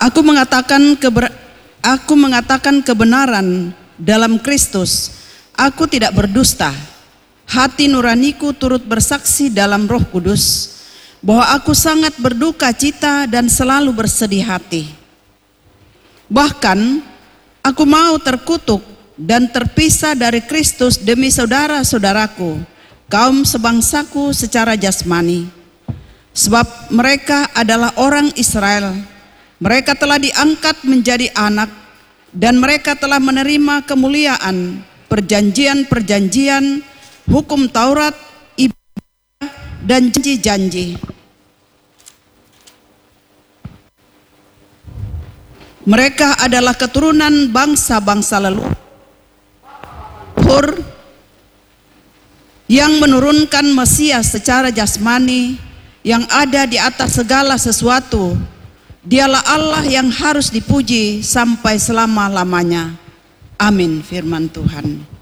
Aku mengatakan kebenaran dalam Kristus. Aku tidak berdusta. Hati nuraniku turut bersaksi dalam Roh Kudus bahwa aku sangat berduka cita dan selalu bersedih hati. Bahkan aku mau terkutuk dan terpisah dari Kristus demi saudara-saudaraku, kaum sebangsaku secara jasmani. Sebab mereka adalah orang Israel. Mereka telah diangkat menjadi anak, dan mereka telah menerima kemuliaan, perjanjian-perjanjian, hukum Taurat, ibadah, dan janji-janji. Mereka adalah keturunan bangsa-bangsa leluhur yang menurunkan Mesias secara jasmani yang ada di atas segala sesuatu. Dialah Allah yang harus dipuji sampai selama-lamanya. Amin. Firman Tuhan.